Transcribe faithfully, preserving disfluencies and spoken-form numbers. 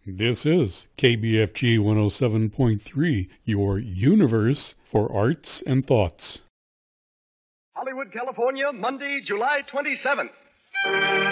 This is K B F G one oh seven point three, your universe for arts and thoughts. Hollywood, California, Monday, July twenty-seventh.